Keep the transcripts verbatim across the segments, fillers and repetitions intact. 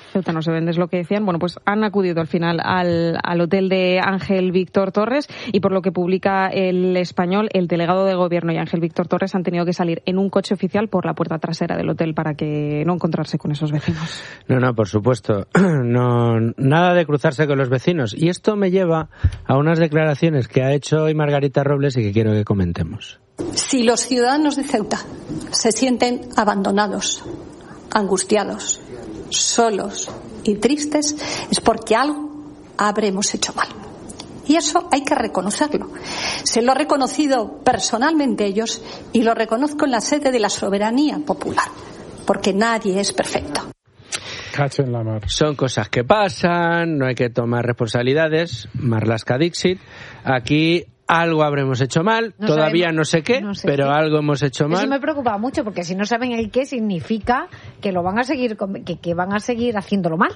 Ceuta no se vende, es lo que decían. Bueno, pues han acudido al final al, al hotel de Ángel Víctor Torres y por lo que publica El Español, el delegado de gobierno y Ángel Víctor Torres han tenido que salir en un coche oficial por la puerta trasera del hotel para que no encontrarse con esos vecinos. No, no, por supuesto. No, nada de cruzarse con los vecinos. Y esto me lleva a unas declaraciones que ha hecho hoy Margarita Robles y que quiero que comentemos. Si los ciudadanos de Ceuta se sienten abandonados, angustiados, solos y tristes, es porque algo habremos hecho mal. Y eso hay que reconocerlo. Se lo he reconocido personalmente ellos y lo reconozco en la sede de la soberanía popular, porque nadie es perfecto. Cacho en la mar. Son cosas que pasan, no hay que tomar responsabilidades. Marlaska Dixit. Aquí algo habremos hecho mal, no todavía sabemos, no sé qué, no sé pero qué. Algo hemos hecho mal. Eso me preocupa mucho, porque si no saben el qué, significa que lo van a seguir, que, que van a seguir haciéndolo mal.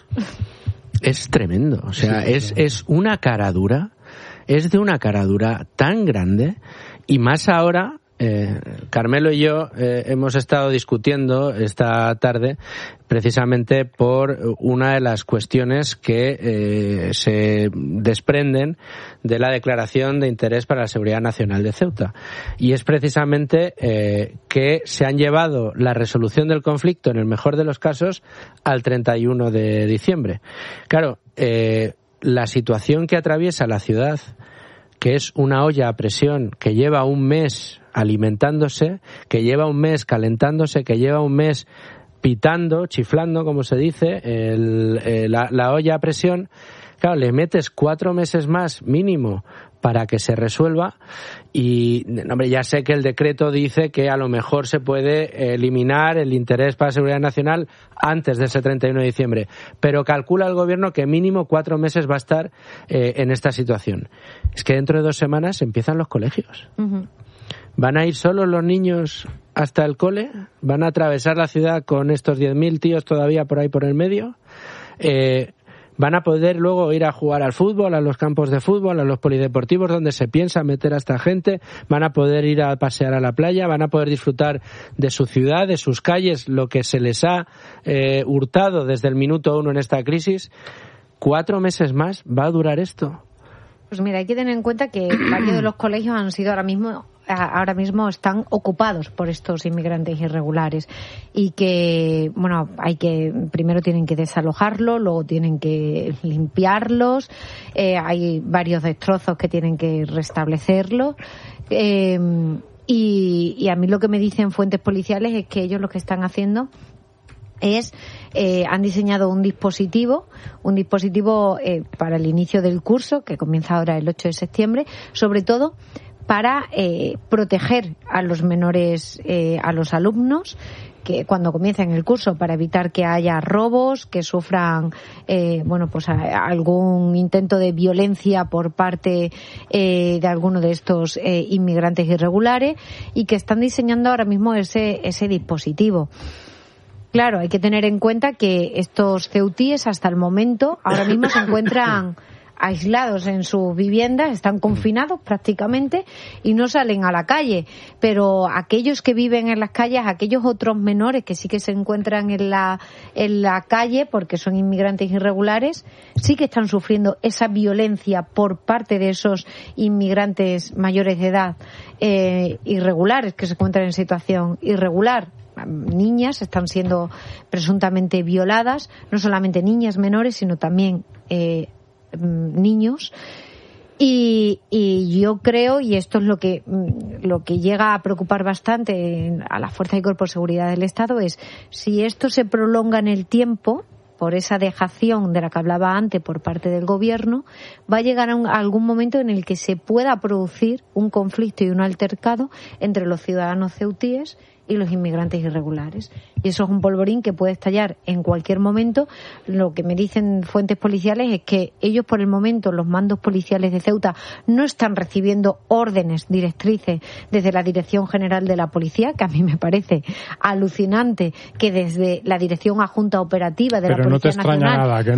Es tremendo, o sea, sí, es, sí. es una caradura, es de una caradura tan grande, y más ahora. Eh, Carmelo y yo eh, hemos estado discutiendo esta tarde precisamente por una de las cuestiones que eh, se desprenden de la Declaración de Interés para la Seguridad Nacional de Ceuta, y es precisamente eh, que se han llevado la resolución del conflicto, en el mejor de los casos, al treinta y uno de diciembre. Claro, eh, la situación que atraviesa la ciudad, que es una olla a presión que lleva un mes alimentándose, que lleva un mes calentándose, que lleva un mes pitando, chiflando, como se dice, el, el, la, la olla a presión, claro, le metes cuatro meses más mínimo para que se resuelva y, hombre, ya sé que el decreto dice que a lo mejor se puede eliminar el interés para la seguridad nacional antes de ese treinta y uno de diciembre, pero calcula el gobierno que mínimo cuatro meses va a estar eh, en esta situación. Es que dentro de dos semanas empiezan los colegios. Uh-huh. ¿Van a ir solos los niños hasta el cole? ¿Van a atravesar la ciudad con estos diez mil tíos todavía por ahí por el medio? Eh, ¿Van a poder luego ir a jugar al fútbol, a los campos de fútbol, a los polideportivos donde se piensa meter a esta gente? ¿Van a poder ir a pasear a la playa? ¿Van a poder disfrutar de su ciudad, de sus calles, lo que se les ha eh, hurtado desde el minuto uno en esta crisis? ¿Cuatro meses más va a durar esto? Pues mira, hay que tener en cuenta que varios de los colegios han sido ahora mismo ahora mismo están ocupados por estos inmigrantes irregulares y que, bueno, hay que primero tienen que desalojarlos, luego tienen que limpiarlos, eh, hay varios destrozos que tienen que restablecerlos. Eh, y, y a mí lo que me dicen fuentes policiales es que ellos lo que están haciendo es, eh, han diseñado un dispositivo, un dispositivo eh, para el inicio del curso, que comienza ahora el ocho de septiembre, sobre todo para eh, proteger a los menores, eh, a los alumnos, que cuando comiencen el curso, para evitar que haya robos, que sufran eh, bueno pues a, a algún intento de violencia por parte eh, de alguno de estos eh, inmigrantes irregulares, y que están diseñando ahora mismo ese ese dispositivo. Claro, hay que tener en cuenta que estos ceutíes hasta el momento ahora mismo se encuentran aislados en sus viviendas, están confinados prácticamente y no salen a la calle, pero aquellos que viven en las calles, aquellos otros menores que sí que se encuentran en la en la calle porque son inmigrantes irregulares, sí que están sufriendo esa violencia por parte de esos inmigrantes mayores de edad eh, irregulares que se encuentran en situación irregular. Niñas están siendo presuntamente violadas, no solamente niñas menores, sino también eh, niños, y, y yo creo, y esto es lo que lo que llega a preocupar bastante a las fuerzas y cuerpos de seguridad del Estado, es si esto se prolonga en el tiempo por esa dejación de la que hablaba antes por parte del gobierno, va a llegar a, un, a algún momento en el que se pueda producir un conflicto y un altercado entre los ciudadanos ceutíes y los inmigrantes irregulares. Y eso es un polvorín que puede estallar en cualquier momento. Lo que me dicen fuentes policiales es que ellos, por el momento, los mandos policiales de Ceuta, no están recibiendo órdenes, directrices desde la Dirección General de la Policía, que a mí me parece alucinante que desde la Dirección Adjunta Operativa de Pero la Policía Nacional... Pero no te extraña Nacional, nada, que no.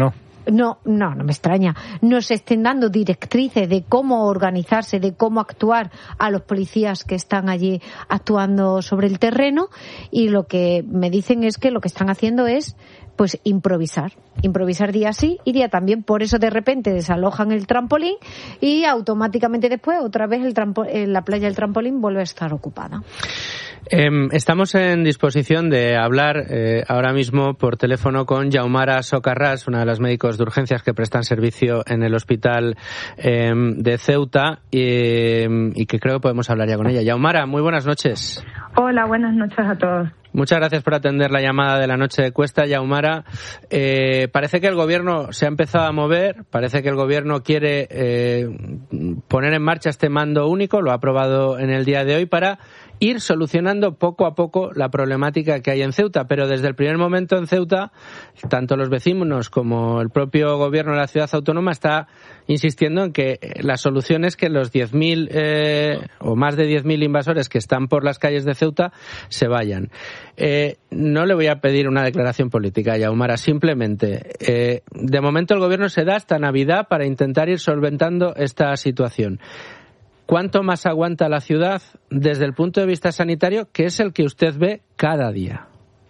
no, no, no me extraña, nos estén dando directrices de cómo organizarse, de cómo actuar a los policías que están allí actuando sobre el terreno, y lo que me dicen es que lo que están haciendo es pues improvisar, improvisar día sí y día también. Por eso de repente desalojan el trampolín y automáticamente después otra vez el trampo- la playa del trampolín vuelve a estar ocupada. Eh, estamos en disposición de hablar eh, ahora mismo por teléfono con Yaumara Socarrás, una de las médicos de urgencias que prestan servicio en el hospital eh, de Ceuta, eh, y que creo que podemos hablar ya con ella. Yaumara, muy buenas noches. Hola, buenas noches a todos. Muchas gracias por atender la llamada de la noche de Cuesta, Yaumara. Eh, parece que el gobierno se ha empezado a mover, parece que el gobierno quiere eh, poner en marcha este mando único, lo ha aprobado en el día de hoy, para ir solucionando poco a poco la problemática que hay en Ceuta. Pero desde el primer momento en Ceuta, tanto los vecinos como el propio gobierno de la ciudad autónoma está insistiendo en que la solución es que los diez mil eh, o más de diez mil invasores que están por las calles de Ceuta se vayan. Eh, no le voy a pedir una declaración política, Yaumara, simplemente eh, de momento el gobierno se da hasta Navidad para intentar ir solventando esta situación. ¿Cuánto más aguanta la ciudad desde el punto de vista sanitario, que es el que usted ve cada día?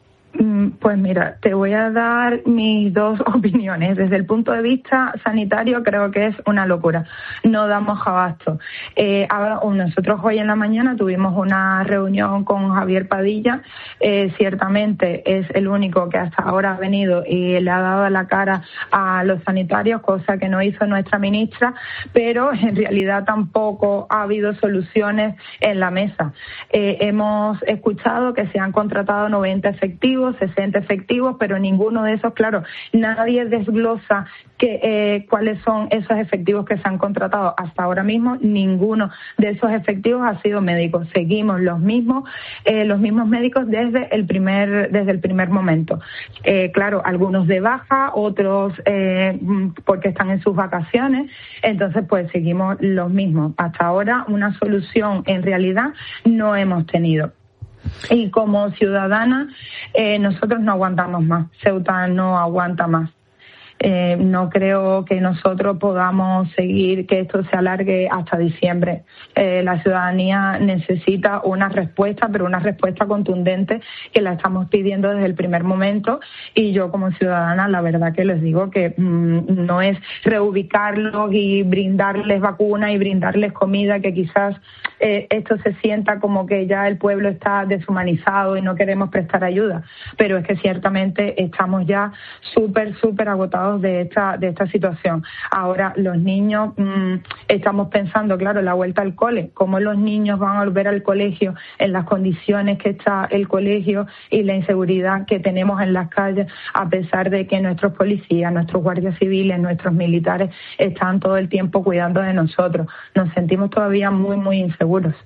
Pues mira, te voy a dar mis dos opiniones. Desde el punto de vista sanitario creo que es una locura. No damos abasto. Eh, ahora, nosotros hoy en la mañana tuvimos una reunión con Javier Padilla. Eh, ciertamente es el único que hasta ahora ha venido y le ha dado la cara a los sanitarios, cosa que no hizo nuestra ministra, pero en realidad tampoco ha habido soluciones en la mesa. Eh, hemos escuchado que se han contratado noventa efectivos, sesenta efectivos, pero ninguno de esos, claro, nadie desglosa que, eh, cuáles son esos efectivos que se han contratado. Hasta ahora mismo ninguno de esos efectivos ha sido médico. Seguimos los mismos, eh, los mismos médicos desde el primer, desde el primer momento. Eh, claro, algunos de baja, otros eh, porque están en sus vacaciones, entonces pues seguimos los mismos. Hasta ahora una solución en realidad no hemos tenido. Y como ciudadana, eh, nosotros no aguantamos más. Ceuta no aguanta más. Eh, no creo que nosotros podamos seguir, que esto se alargue hasta diciembre. Eh, la ciudadanía necesita una respuesta, pero una respuesta contundente, que la estamos pidiendo desde el primer momento. Y yo como ciudadana, la verdad que les digo que mmm, no es reubicarlos y brindarles vacuna y brindarles comida, que quizás eh, esto se sienta como que ya el pueblo está deshumanizado y no queremos prestar ayuda. Pero es que ciertamente estamos ya súper, súper agotados de esta de esta situación. Ahora los niños, mmm, estamos pensando, claro, la vuelta al cole, cómo los niños van a volver al colegio en las condiciones que está el colegio y la inseguridad que tenemos en las calles, a pesar de que nuestros policías, nuestros guardias civiles, nuestros militares están todo el tiempo cuidando de nosotros. Nos sentimos todavía muy, muy inseguros.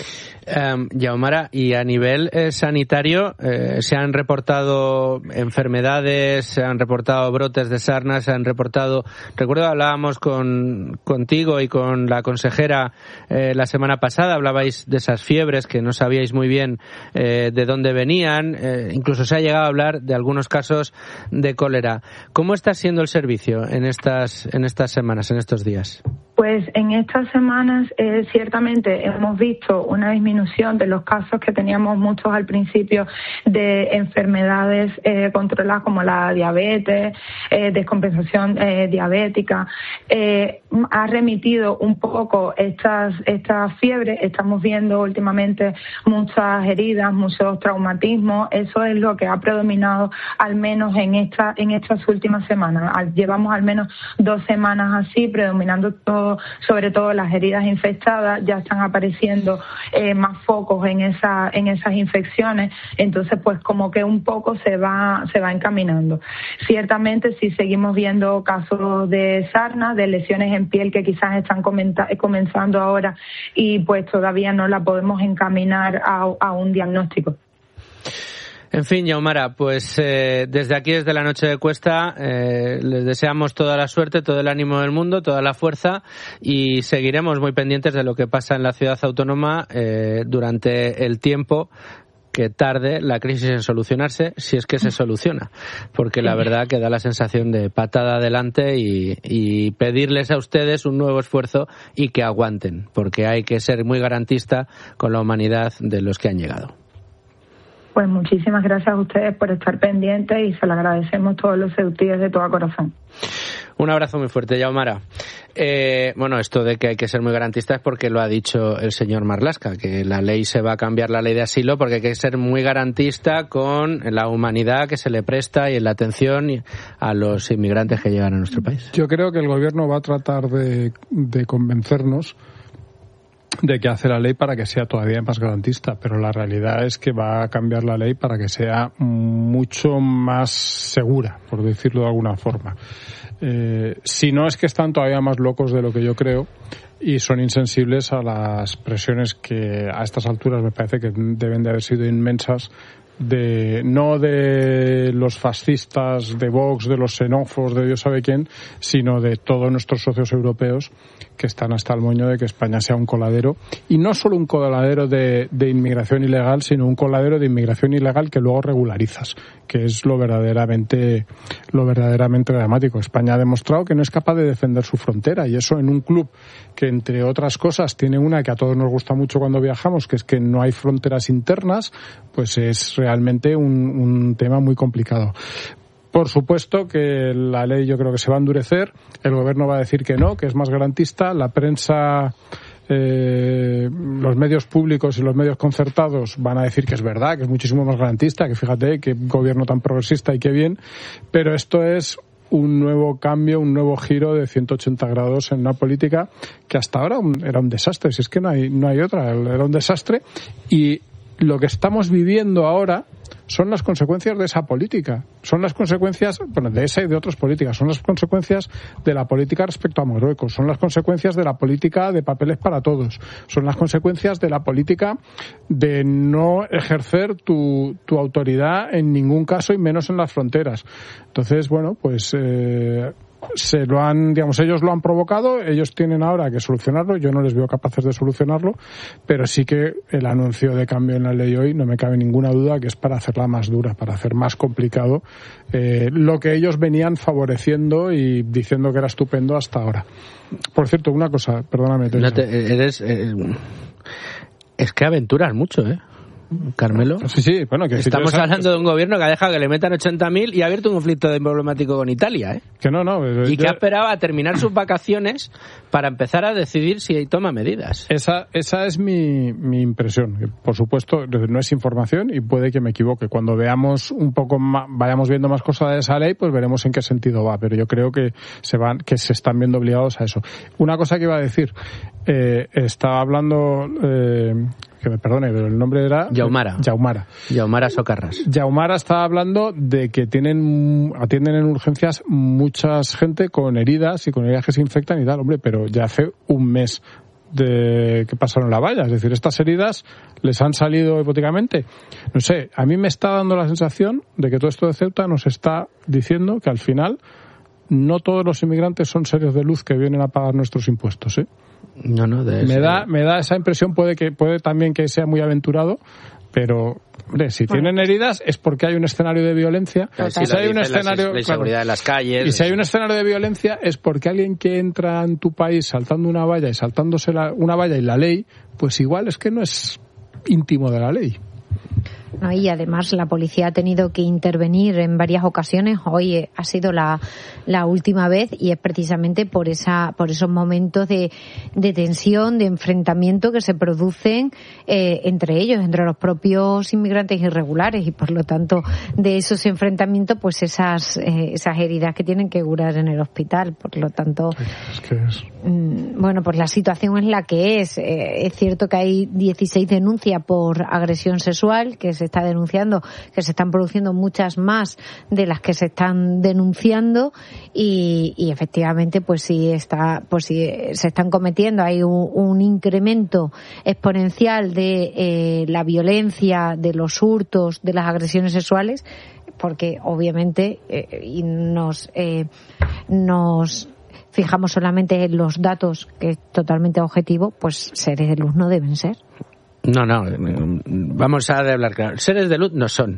Um, Yaumara, y a nivel eh, sanitario, eh, se han reportado enfermedades, se han reportado brotes de sarna, se han reportado... Recuerdo hablábamos con contigo y con la consejera eh, la semana pasada, hablabais de esas fiebres que no sabíais muy bien eh, de dónde venían, eh, incluso se ha llegado a hablar de algunos casos de cólera. ¿Cómo está siendo el servicio en estas, en estas semanas, en estos días? Pues en estas semanas eh, ciertamente hemos visto una disminución de los casos que teníamos muchos al principio de enfermedades eh, controladas como la diabetes, eh, descompensación eh, diabética. Eh, ha remitido un poco estas estas fiebres. Estamos viendo últimamente muchas heridas, muchos traumatismos. Eso es lo que ha predominado al menos en esta en estas últimas semanas. Llevamos al menos dos semanas así, predominando todo, sobre todo las heridas infectadas. Ya están apareciendo eh, más focos en esa en esas infecciones, entonces pues como que un poco se va se va encaminando. Ciertamente sí seguimos viendo casos de sarna, de lesiones en piel que quizás están comenta- comenzando ahora y pues todavía no la podemos encaminar a, a un diagnóstico. En fin, Yaumara, pues eh, desde aquí, desde la noche de Cuesta, eh, les deseamos toda la suerte, todo el ánimo del mundo, toda la fuerza, y seguiremos muy pendientes de lo que pasa en la ciudad autónoma eh, durante el tiempo que tarde la crisis en solucionarse, si es que se soluciona, porque la verdad que da la sensación de patada adelante y, y pedirles a ustedes un nuevo esfuerzo y que aguanten, porque hay que ser muy garantista con la humanidad de los que han llegado. Pues muchísimas gracias a ustedes por estar pendientes y se lo agradecemos todos los ceutíes de todo corazón. Un abrazo muy fuerte, Yaumara. Eh, bueno, esto de que hay que ser muy garantista es porque lo ha dicho el señor Marlaska, que la ley se va a cambiar, la ley de asilo, porque hay que ser muy garantista con la humanidad que se le presta y en la atención a los inmigrantes que llegan a nuestro país. Yo creo que el gobierno va a tratar de, de convencernos de que hace la ley para que sea todavía más garantista, pero la realidad es que va a cambiar la ley para que sea mucho más segura, por decirlo de alguna forma. Eh, si no es que están todavía más locos de lo que yo creo y son insensibles a las presiones que a estas alturas me parece que deben de haber sido inmensas, de no de los fascistas, de Vox, de los xenófobos, de Dios sabe quién, sino de todos nuestros socios europeos que están hasta el moño de que España sea un coladero, y no solo un coladero de, de inmigración ilegal, sino un coladero de inmigración ilegal que luego regularizas, que es lo verdaderamente lo verdaderamente dramático. España ha demostrado que no es capaz de defender su frontera, y eso en un club que, entre otras cosas, tiene una que a todos nos gusta mucho cuando viajamos, que es que no hay fronteras internas, pues es realmente un, un tema muy complicado. Por supuesto que la ley yo creo que se va a endurecer, el gobierno va a decir que no, que es más garantista, la prensa, eh, los medios públicos y los medios concertados van a decir que es verdad, que es muchísimo más garantista, que fíjate, qué gobierno tan progresista y qué bien, pero esto es un nuevo cambio, un nuevo giro de ciento ochenta grados en una política que hasta ahora era un desastre, si es que no hay, no hay otra, era un desastre, y lo que estamos viviendo ahora son las consecuencias de esa política, son las consecuencias, bueno, de esa y de otras políticas, son las consecuencias de la política respecto a Marruecos, son las consecuencias de la política de papeles para todos, son las consecuencias de la política de no ejercer tu, tu autoridad en ningún caso y menos en las fronteras. Entonces, bueno, pues eh, se lo han, digamos, ellos lo han provocado, ellos tienen ahora que solucionarlo, yo no les veo capaces de solucionarlo, pero sí que el anuncio de cambio en la ley hoy no me cabe ninguna duda que es para hacerla más dura, para hacer más complicado eh, lo que ellos venían favoreciendo y diciendo que era estupendo hasta ahora. Por cierto, una cosa, perdóname. No te, eres, eh, es que aventuras mucho, ¿eh? Carmelo. Sí, sí, bueno, que estamos si hablando de un gobierno que ha dejado que le metan ochenta mil y ha abierto un conflicto diplomático con Italia, ¿eh? Que no, no. Y yo... que ha esperado a terminar sus vacaciones para empezar a decidir si toma medidas. Esa, esa es mi, mi impresión. Por supuesto, no es información y puede que me equivoque. Cuando veamos un poco más, vayamos viendo más cosas de esa ley, pues veremos en qué sentido va. Pero yo creo que se van, que se están viendo obligados a eso. Una cosa que iba a decir, eh, estaba hablando. Eh, que me perdone, pero el nombre era... Yaumara. Yaumara. Yaumara Socarras. Yaumara estaba hablando de que tienen atienden en urgencias mucha gente con heridas y con heridas que se infectan y tal. Hombre, pero ya hace un mes de que pasaron la valla. Es decir, estas heridas les han salido hipotéticamente. No sé, a mí me está dando la sensación de que todo esto de Ceuta nos está diciendo que al final no todos los inmigrantes son seres de luz que vienen a pagar nuestros impuestos, ¿eh? No, no, de me da me da esa impresión, puede que puede también que sea muy aventurado, pero hombre, si bueno, tienen heridas es porque hay un escenario de violencia. Claro, si hay un escenario de inseguridad claro, en las calles. Y si hay un escenario de violencia es porque alguien que entra en tu país saltando una valla y saltándose la, una valla y la ley, pues igual es que no es íntimo de la ley. No, y además la policía ha tenido que intervenir en varias ocasiones. Hoy ha sido la, la última vez y es precisamente por esa por esos momentos de, de tensión, de enfrentamiento que se producen eh, entre ellos, entre los propios inmigrantes irregulares, y por lo tanto de esos enfrentamientos pues esas eh, esas heridas que tienen que curar en el hospital. Por lo tanto, es que es... bueno, pues la situación es la que es. Eh, es cierto que hay dieciséis denuncias por agresión sexual que se está denunciando, que se están produciendo muchas más de las que se están denunciando y, y efectivamente pues sí está, pues sí se están cometiendo, hay un, un incremento exponencial de eh, la violencia, de los hurtos, de las agresiones sexuales, porque obviamente eh, y nos eh, nos fijamos solamente en los datos, que es totalmente objetivo, pues seres de luz no deben ser. No, no, vamos a hablar claro. Seres de luz no son.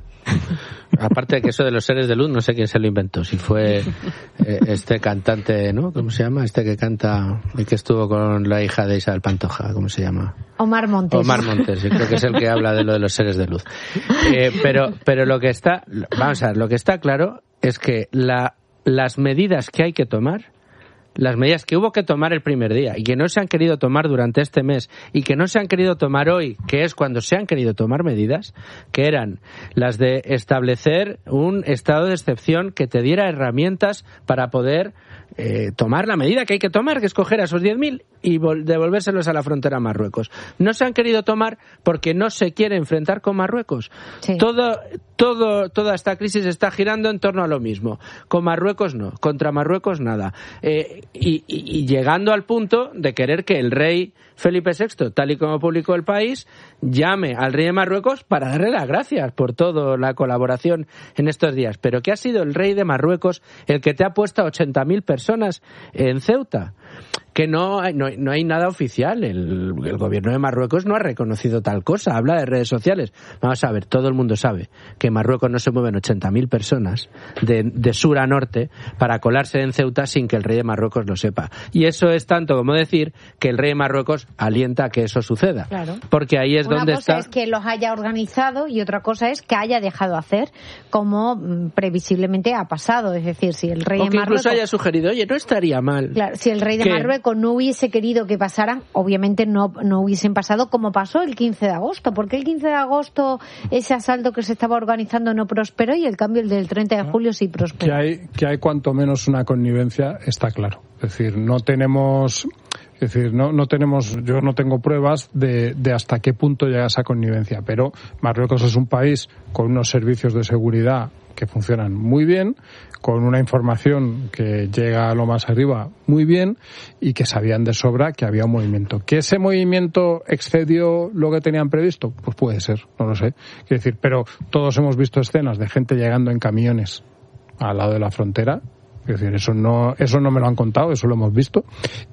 Aparte de que eso de los seres de luz, no sé quién se lo inventó. Si fue eh, este cantante, ¿no? ¿Cómo se llama? Este que canta y que estuvo con la hija de Isabel Pantoja. ¿Cómo se llama? Omar Montes. Omar Montes, yo creo que es el que habla de lo de los seres de luz. Eh, pero, pero lo que está, vamos a ver, lo que está claro es que la, las medidas que hay que tomar, las medidas que hubo que tomar el primer día y que no se han querido tomar durante este mes y que no se han querido tomar hoy, que es cuando se han querido tomar medidas, que eran las de establecer un estado de excepción que te diera herramientas para poder eh, tomar la medida que hay que tomar, que es coger a esos diez mil y devolvérselos a la frontera a Marruecos. No se han querido tomar porque no se quiere enfrentar con Marruecos. Sí. Todo, todo, toda esta crisis está girando en torno a lo mismo. Con Marruecos no, contra Marruecos nada. Eh, y, y, y llegando al punto de querer que el rey Felipe sexto, tal y como publicó El País, llame al rey de Marruecos para darle las gracias por toda la colaboración en estos días. Pero ¿qué ha sido el rey de Marruecos el que te ha puesto a ochenta mil personas en Ceuta? Que no hay, no, no hay nada oficial. El, el gobierno de Marruecos no ha reconocido tal cosa. Habla de redes sociales. Vamos a ver, todo el mundo sabe que en Marruecos no se mueven ochenta mil personas de, de sur a norte para colarse en Ceuta sin que el rey de Marruecos lo sepa. Y eso es tanto como decir que el rey de Marruecos alienta a que eso suceda. Claro. Porque ahí es Una donde está... Una cosa es que los haya organizado y otra cosa es que haya dejado hacer, como mm, previsiblemente ha pasado. Es decir, si el rey o de que Marruecos... incluso haya sugerido, oye, no estaría mal. Claro, si el rey de ¿Qué? Marruecos no hubiese querido que pasaran, obviamente no, no hubiesen pasado como pasó el quince de agosto. ¿Por qué el quince de agosto ese asalto que se estaba organizando no prosperó y el cambio el del treinta de julio sí prosperó? Que hay, que hay cuanto menos una connivencia, está claro. Es decir, no tenemos... Es decir, no, no tenemos, yo no tengo pruebas de, de hasta qué punto llega esa connivencia, pero Marruecos es un país con unos servicios de seguridad que funcionan muy bien, con una información que llega a lo más arriba muy bien y que sabían de sobra que había un movimiento. ¿Que ese movimiento excedió lo que tenían previsto? Pues puede ser, no lo sé. Quiero decir, pero todos hemos visto escenas de gente llegando en camiones al lado de la frontera. Es decir, eso no, eso no me lo han contado, eso lo hemos visto.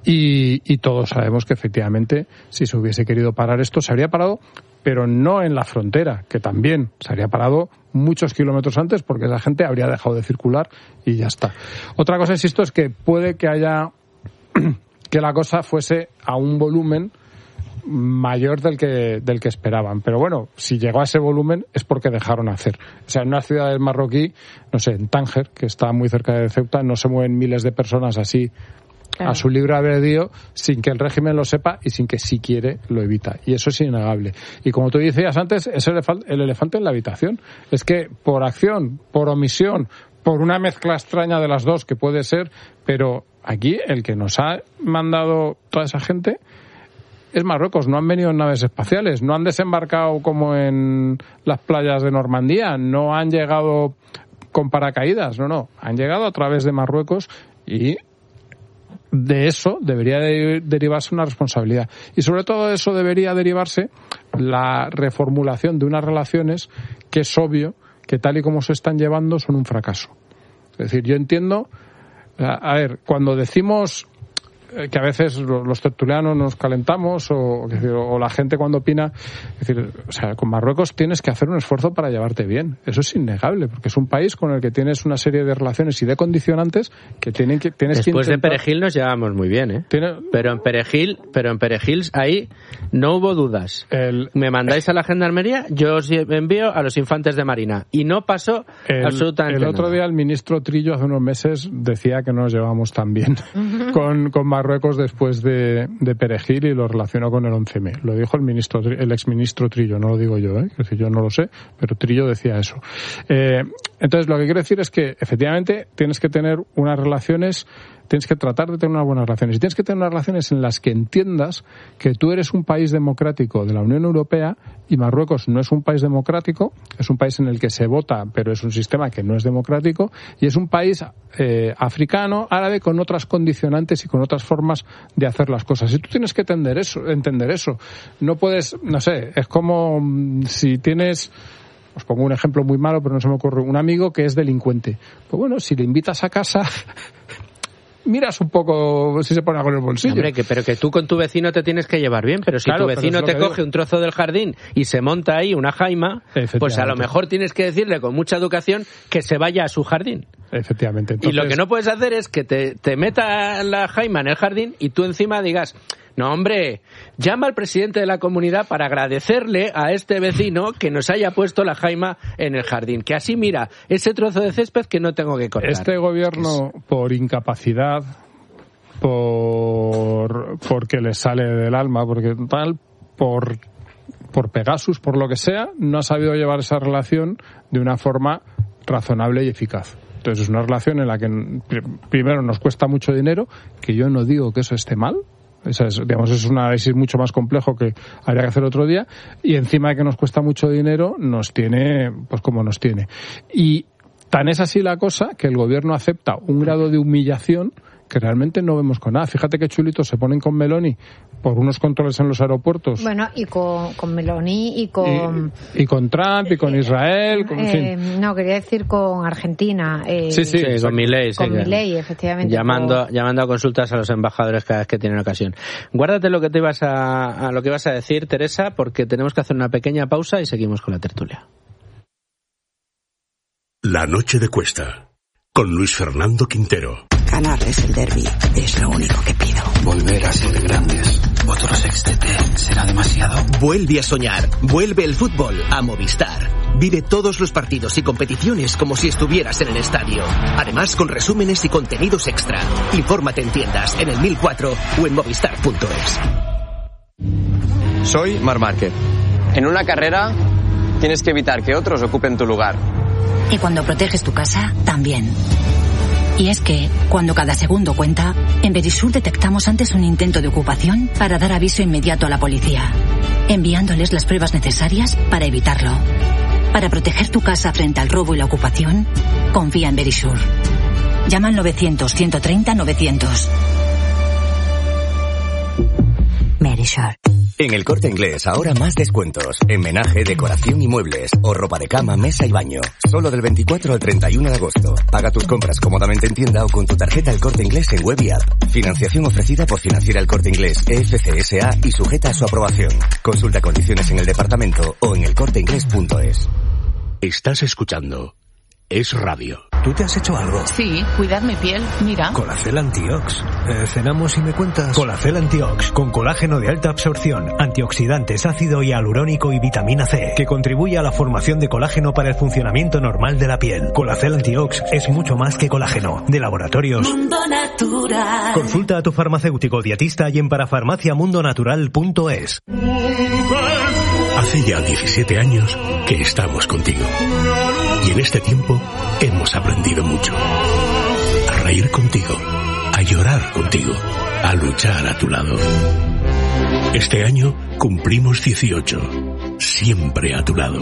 Y, y todos sabemos que efectivamente, si se hubiese querido parar esto, se habría parado, pero no en la frontera, que también se habría parado muchos kilómetros antes, porque esa gente habría dejado de circular y ya está. Otra cosa, insisto, es que puede que haya, que la cosa fuese a un volumen mayor del que del que esperaban, pero bueno, si llegó a ese volumen es porque dejaron hacer. O sea, en una ciudad del marroquí, no sé, en Tánger, que está muy cerca de Ceuta, no se mueven miles de personas así claro. a su libre albedrío sin que el régimen lo sepa y sin que si quiere lo evita, y eso es innegable. Y como tú decías antes, es el elefante, el elefante en la habitación. Es que por acción, por omisión, por una mezcla extraña de las dos que puede ser, pero aquí el que nos ha mandado toda esa gente es Marruecos. No han venido en naves espaciales, no han desembarcado como en las playas de Normandía, no han llegado con paracaídas, no, no, han llegado a través de Marruecos y de eso debería de derivarse una responsabilidad. Y sobre todo de eso debería derivarse la reformulación de unas relaciones que es obvio que tal y como se están llevando son un fracaso. Es decir, yo entiendo, a ver, cuando decimos que a veces los tertulianos nos calentamos o, o la gente cuando opina, es decir, o sea, con Marruecos tienes que hacer un esfuerzo para llevarte bien. Eso es innegable, porque es un país con el que tienes una serie de relaciones y de condicionantes que tienen que tienes Después que intentar... de Perejil nos llevamos muy bien, ¿eh? ¿Tiene... Pero en Perejil, pero en Perejil ahí no hubo dudas. El... Me mandáis a la gendarmería, yo os envío a los infantes de Marina y no pasó el, absolutamente nada. El otro nada. día el ministro Trillo hace unos meses decía que no nos llevamos tan bien uh-huh. con, con Marruecos después de, de Perejil y lo relacionó con el once eme. Lo dijo el ministro, el exministro Trillo, no lo digo yo, ¿eh? Es decir, yo no lo sé, pero Trillo decía eso. Eh, entonces, lo que quiero decir es que efectivamente tienes que tener unas relaciones, tienes que tratar de tener unas buenas relaciones y tienes que tener unas relaciones en las que entiendas que tú eres un país democrático de la Unión Europea y Marruecos no es un país democrático, es un país en el que se vota, pero es un sistema que no es democrático y es un país eh, africano, árabe, con otras condicionantes y con otras formas de hacer las cosas. Y tú tienes que entender eso, entender eso. No puedes, no sé, es como si tienes... Os pongo un ejemplo muy malo, pero no se me ocurre. Un amigo que es delincuente. Pues bueno, si le invitas a casa... miras un poco si se pone algo en el bolsillo. Hombre, que, pero que tú con tu vecino te tienes que llevar bien, pero si claro, tu vecino te coge digo. un trozo del jardín y se monta ahí una jaima, pues a lo mejor tienes que decirle con mucha educación que se vaya a su jardín. Efectivamente. Entonces... Y lo que no puedes hacer es que te, te meta la jaima en el jardín y tú encima digas, no hombre, llama al presidente de la comunidad para agradecerle a este vecino que nos haya puesto la jaima en el jardín. Que así mira, ese trozo de césped que no tengo que cortar. Este gobierno, es... por incapacidad, por porque le sale del alma, porque tal, por, por Pegasus, por lo que sea, no ha sabido llevar esa relación de una forma razonable y eficaz. Entonces es una relación en la que primero nos cuesta mucho dinero, que yo no digo que eso esté mal. Esa es, digamos, es un análisis mucho más complejo que habría que hacer otro día, y encima de que nos cuesta mucho dinero, nos tiene, pues como nos tiene. Y tan es así la cosa que el gobierno acepta un grado de humillación que realmente no vemos con nada. Fíjate qué chulitos se ponen con Meloni por unos controles en los aeropuertos. Bueno, y con, con Meloni y con... Y, y con Trump y con Israel. Con, eh, en fin. No, quería decir con Argentina. Eh, sí, sí, sí, con Milei. Con sí, Milei, efectivamente. Llamando, por... llamando a consultas a los embajadores cada vez que tienen ocasión. Guárdate lo que te ibas a, a lo que ibas a decir, Teresa, porque tenemos que hacer una pequeña pausa y seguimos con la tertulia. La noche de Cuesta, con Luis Fernando Quintero. Ganarles el derbi es lo único que pido. Volver a ser grandes. Otro sextete será demasiado. Vuelve a soñar. Vuelve el fútbol a Movistar. Vive todos los partidos y competiciones como si estuvieras en el estadio. Además, con resúmenes y contenidos extra. Infórmate en tiendas, en el mil cuatro o en movistar punto es. Soy Marc Márquez. En una carrera tienes que evitar que otros ocupen tu lugar. Y cuando proteges tu casa, también. Y es que, cuando cada segundo cuenta, en Verisur detectamos antes un intento de ocupación para dar aviso inmediato a la policía, enviándoles las pruebas necesarias para evitarlo. Para proteger tu casa frente al robo y la ocupación, confía en Verisur. Llama al novecientos, ciento treinta, novecientos. Verisur. En El Corte Inglés, ahora más descuentos. En menaje, decoración y muebles. O ropa de cama, mesa y baño. Solo del veinticuatro al treinta y uno de agosto. Paga tus compras cómodamente en tienda o con tu tarjeta El Corte Inglés en web y app. Financiación ofrecida por Financiera El Corte Inglés, E F C S A y sujeta a su aprobación. Consulta condiciones en el departamento o en el corte inglés punto es. Estás escuchando Es Radio. ¿Tú te has hecho algo? Sí, cuidar mi piel, mira. Colacel Antiox. Eh, cenamos y me cuentas. Colacel Antiox, con colágeno de alta absorción, antioxidantes, ácido hialurónico y vitamina C, que contribuye a la formación de colágeno para el funcionamiento normal de la piel. Colacel Antiox es mucho más que colágeno. De Laboratorios Mundo Natural. Consulta a tu farmacéutico dietista y en parafarmacia mundo natural punto es. Hace ya diecisiete años que estamos contigo. Y en este tiempo hemos aprendido mucho. A reír contigo, a llorar contigo, a luchar a tu lado. Este año cumplimos dieciocho, siempre a tu lado.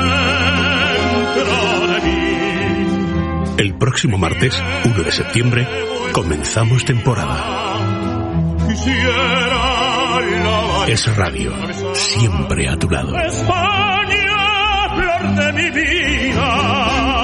El próximo martes, uno de septiembre, comenzamos temporada. Es Radio, siempre a tu lado. España, flor de mi vida.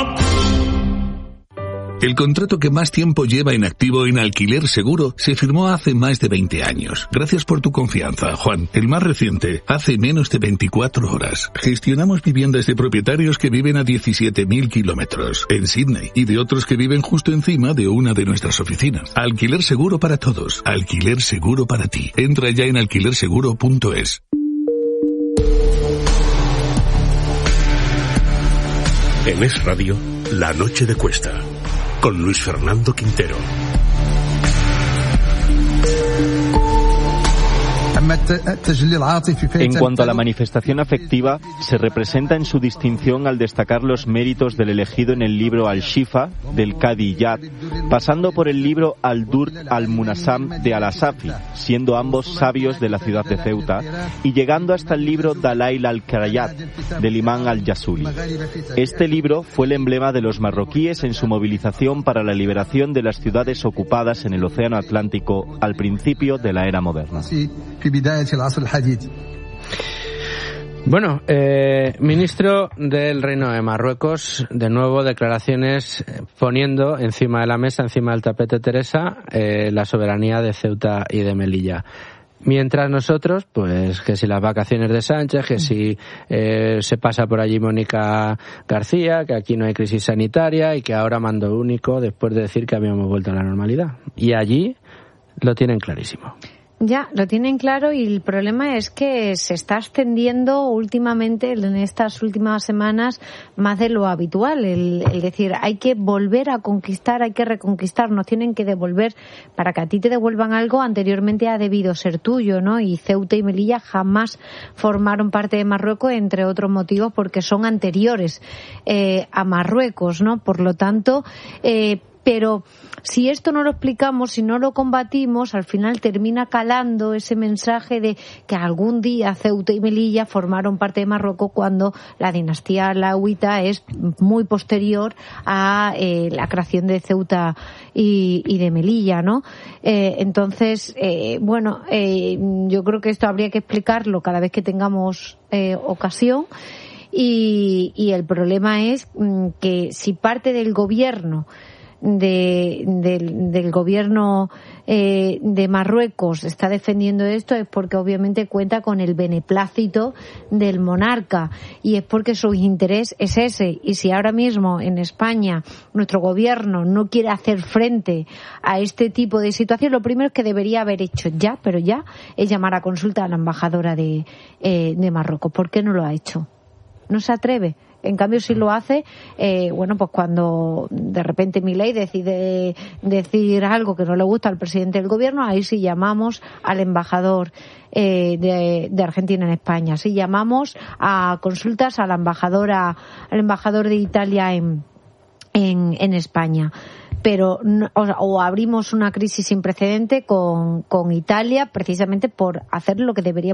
El contrato que más tiempo lleva en activo en Alquiler Seguro se firmó hace más de veinte años. Gracias por tu confianza, Juan. El más reciente, hace menos de veinticuatro horas. Gestionamos viviendas de propietarios que viven a diecisiete mil kilómetros en Sydney y de otros que viven justo encima de una de nuestras oficinas. Alquiler Seguro para todos. Alquiler Seguro para ti. Entra ya en alquiler seguro punto es. En Es Radio, La Noche de Cuesta, con Luis Fernando Quintero. En cuanto a la manifestación afectiva, se representa en su distinción al destacar los méritos del elegido en el libro Al-Shifa, del Qadi Iyad, pasando por el libro Al-Durr al-Munasam de Al-Asafi, siendo ambos sabios de la ciudad de Ceuta, y llegando hasta el libro Dalail al-Qarayat, del imán al-Yasuli. Este libro fue el emblema de los marroquíes en su movilización para la liberación de las ciudades ocupadas en el Océano Atlántico al principio de la era moderna. Bueno, eh, ministro del Reino de Marruecos, de nuevo declaraciones poniendo encima de la mesa, encima del tapete, Teresa, eh, la soberanía de Ceuta y de Melilla. Mientras nosotros, pues que si las vacaciones de Sánchez, que si eh, se pasa por allí Mónica García, que aquí no hay crisis sanitaria y que ahora mando único después de decir que habíamos vuelto a la normalidad. Y allí lo tienen clarísimo. Ya, lo tienen claro, y el problema es que se está extendiendo últimamente, en estas últimas semanas, más de lo habitual. El, el decir, hay que volver a conquistar, hay que reconquistar, nos tienen que devolver. Para que a ti te devuelvan algo, anteriormente ha debido ser tuyo, ¿no? Y Ceuta y Melilla jamás formaron parte de Marruecos, entre otros motivos, porque son anteriores eh, a Marruecos, ¿no? Por lo tanto, eh, pero si esto no lo explicamos, si no lo combatimos, al final termina calando ese mensaje de que algún día Ceuta y Melilla formaron parte de Marruecos, cuando la dinastía alauita es muy posterior a eh, la creación de Ceuta y, y de Melilla, ¿no? Eh, entonces, eh, bueno, eh, yo creo que esto habría que explicarlo cada vez que tengamos eh, ocasión. Y, y el problema es mm, que si parte del gobierno De, del, del gobierno eh, de Marruecos está defendiendo esto, es porque obviamente cuenta con el beneplácito del monarca, y es porque su interés es ese. Y si ahora mismo en España nuestro gobierno no quiere hacer frente a este tipo de situación, lo primero que debería haber hecho ya, pero ya, es llamar a consulta a la embajadora de, eh, de Marruecos. ¿Por qué no lo ha hecho? No se atreve. En cambio, si lo hace, eh, bueno, pues cuando de repente Milei decide decir algo que no le gusta al presidente del gobierno, ahí sí llamamos al embajador eh, de, de Argentina en España. Sí llamamos a consultas a la embajadora, al embajador de Italia en, en, en España. Pero o, o abrimos una crisis sin precedente con, con Italia, precisamente por hacer lo que deberíamos